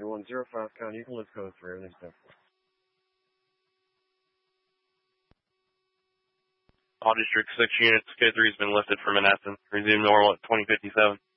105 count, you can lift code 3, everything's done for. All District 6 units, Code 3 has been lifted from Menneson. Resume normal at 2057.